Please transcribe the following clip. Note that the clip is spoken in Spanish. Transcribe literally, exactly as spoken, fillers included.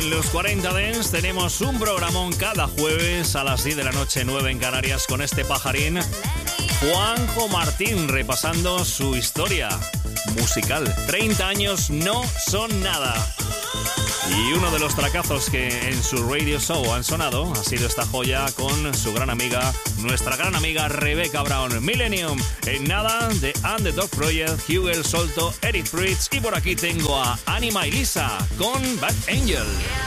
En los cuarenta Dance tenemos un programón cada jueves a las diez de la noche, nueve en Canarias, con este pajarín, Juanjo Martín, repasando su historia musical. treinta años no son nada. Y uno de los tracazos que en su radio show han sonado ha sido esta joya con su gran amiga, nuestra gran amiga Rebecca Brown. Millennium, en nada, de Underdog Project, Hugel Solto, Eric Fritz, y por aquí tengo a Anima y Lisa con Bad Angel.